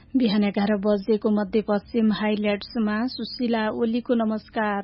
बिहान 11 बजेको मध्यपश्चिम हाइलाइट्समा सुशीला ओलीको नमस्कार।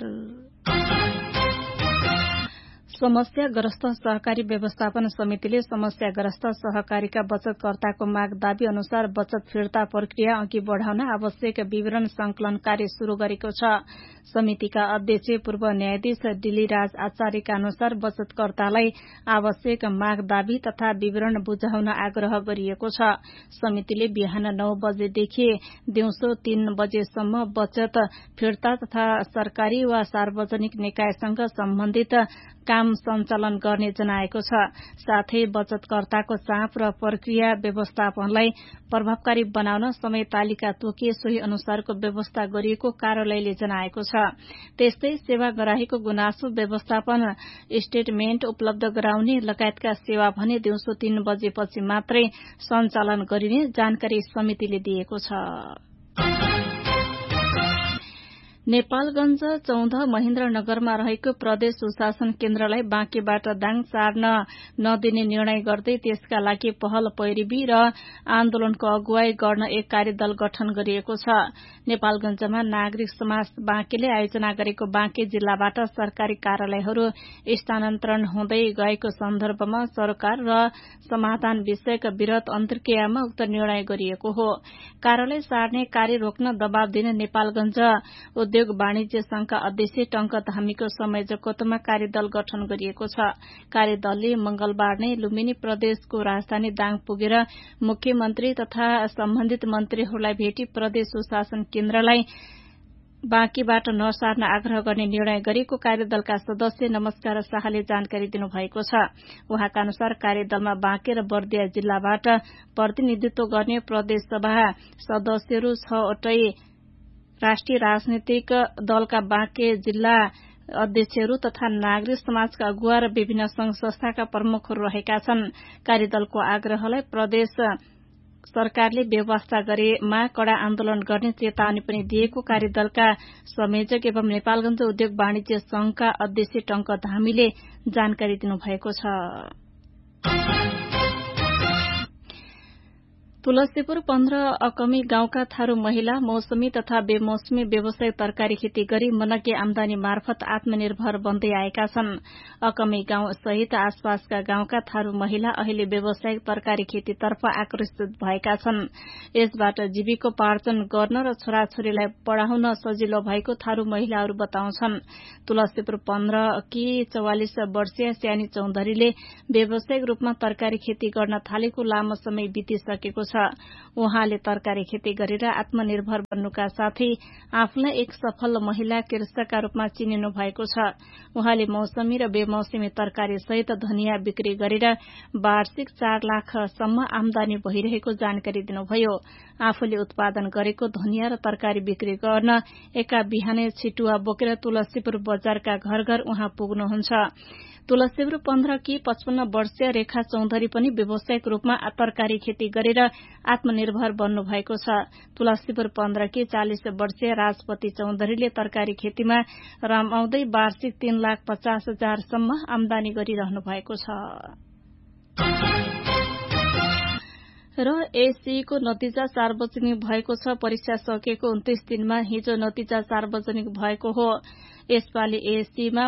समस्याग्रस्त सहकारी व्यवस्थापन समितिले समस्याग्रस्त सहकारीका बचतकर्ताको माग दावी अनुसार बचत फिर्ता प्रक्रिया अघि बढ़ाउन आवश्यक विवरण संकलन कार्य शुरू गरेको छ। समितिका अध्यक्ष पूर्व न्यायाधीश डिलीराज आचार्यका अनुसार बचतकर्तालाई आवश्यक माग दावी तथा विवरण बुझाउन आग्रह गरिएको छ। समितिले बिहान 9 बजेदेखि दिउँसो 3 बजेसम्म बचत फिर्ता तथा सरकारी वा सार्वजनिक निकायसँग सम्बन्धित काम सञ्चालन गर्ने जनाएको छ। साथै बचतकर्ताको चाप र प्रक्रिया व्यवस्थापनलाई प्रभावकारी बनाउन समय तालिका तोकिए सोही अनुसारको व्यवस्था गरिएको कार्यालयले जनाएको छ। त्यस्तै सेवा ग्राहीको गुनासो व्यवस्थापन स्टेटमेन्ट उपलब्ध गराउने लगायतका सेवा भने दिउँसो 3 बजेपछि मात्रै सञ्चालन गरिने जानकारी समितिले दिएको छ। नेपालगञ्ज 14 महेन्द्रनगरमा रहेको प्रदेश सुशासन केन्द्रलाई बाँकीबाट दाङ सार्न नदिने निर्णय गर्दै त्यसका लागि पहल पैरवी र आन्दोलनको अगुवाई गर्न एक कार्यदल गठन गरिएको छ। नेपालगञ्जमा नागरिक समाज बाँकीले आयोजना गरेको बाँकी जिल्लाबाट सरकारी कार्यालयहरू स्थानान्तरण हुँदै गएको सन्दर्भमा सरकार र समाधान विषयक विरत अन्तर्क्रियामा उक्त निर्णय गरिएको हो। कार्यालय सार्ने कार्य रोक्न दबाव दिन नेपालगञ्ज उद्योग वाणिज्य संघका अध्यक्ष टंक धामीको संयोजकत्वमा कार्यदल गठन गरिएको छ। कार्यदलले मंगलबार नै लुम्बिनी प्रदेशको राजधानी दाङ पुगेर मुख्यमन्त्री तथा सम्बन्धित मन्त्रीहरूलाई भेटी प्रदेश सुशासन केन्द्रलाई बाँकीबाट नसार्न आग्रह गर्ने निर्णय गरेको कार्यदलका सदस्य नमस्कार शाहले जानकारी दिनुभएको छ। उहाँका अनुसार कार्यदलमा बाँके र बर्दिया जिल्लाबाट प्रतिनिधित्व गर्ने प्रदेशसभा सदस्यहरू 6वटै राष्ट्रिय राजनीतिक दलका बाँके जिल्ला अध्यक्षहरू तथा नागरिक समाजका अगुवा र विभिन्न संघ संस्थाका प्रमुखहरू रहेका छन्। कार्यदलको आग्रहलाई प्रदेश सरकारले व्यवस्था गरेमा कड़ा आन्दोलन गर्ने चेतावनी पनि दिएको कार्यदलका संयोजक एवं नेपालगञ्ज उद्योग वाणिज्य संघका अध्यक्ष टंक धामीले जानकारी दिनुभएको छ। तुलसीपुर 15 अकमी गाउँका थारू महिला मौसमी तथा बेमौसमी व्यावसायिक तरकारी खेती गरी मनग्गे आमदानी मार्फत आत्मनिर्भर बन्दै आएका छन्। अकमी गाउँ सहित आसपासका गाउँका थारू महिला अहिले व्यावसायिक तरकारी खेतीतर्फ आकर्षित भएका छन्। यसबाट जीविकोपार्जन गर्न र छोराछोरीलाई पढ़ाउन सजिलो भएको थारू महिलाहरू बताउँछन्। तुलसीपुर 15 की 44 वर्षीय स्यानी चौधरीले व्यावसायिक रूपमा तरकारी खेती गर्न थालेको लामो समय बितिसकेको छ। उहाँले तरकारी खेती गरेर आत्मनिर्भर बन्नुका साथै आफूलाई एक सफल महिला कृषकका रूपमा चिनिनु भएको छ। उहाँले मौसमी र बेमौसमी तरकारी सहित धनिया बिक्री गरेर वार्षिक 4 लाखसम्म आमदानी भइरहेको जानकारी दिनुभयो। आफूले उत्पादन गरेको धनिया र तरकारी बिक्री गर्न एका बिहानै छिटुवा बोकेर तुलसीपुर बजारका घर घर उहाँ पुग्नुहुन्छ। तुलसीपुर 15 की 55 वर्षीय रेखा चौधरी पनि व्यावसायिक रूपमा तरकारी खेती गरेर आत्मनिर्भर बन्नु भएको छ। तुलसीपुर 15 की 40 वर्षीय राजपति चौधरीले तरकारी खेतीमा रमाउँदै वार्षिक 3,50,000 आमदानी गरिरहनु भएको छ। र एससीको नतिजा सार्वजनिक भएको छ। परीक्षा सकेको 29 दिनमा हिजो नतिजा सार्वजनिक भएको हो। यसपालि एससीमा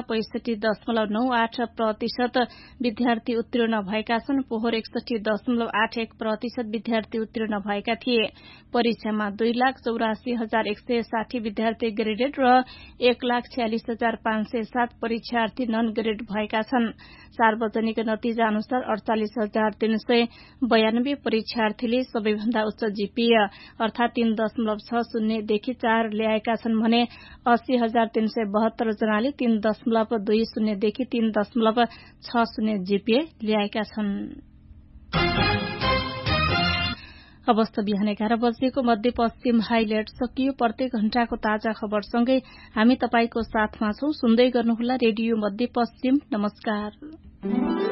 65.98% विद्यार्थी उत्तीर्ण भएका छन्। पोहोर 61.81% विद्यार्थी उत्तीर्ण भएका थिए। परीक्षामा 2,84,160 विद्यार्थी ग्रेडेड र 1,46,507 परीक्षार्थी नन ग्रेड भएका छन्। सार्वजनिक नतिजा अनुसार 48,392 परीक्षार्थीले सबैभन्दा उच्च जीपीए अर्थात 3.60 देखि 4 ल्याएका छन् भने 80,372 जनाले 3.20 देखि 3.60 जीपीए ल्याएका छन्। अवस्था बिहान 11 बजेको मध्यपश्चिम हाइलाइट सकियो। प्रत्येक घण्टाको ताजा खबरसँगै हामी तपाईको साथमा छौं। सुन्दै गर्नुहोला रेडियो मध्यपश्चिम। नमस्कार।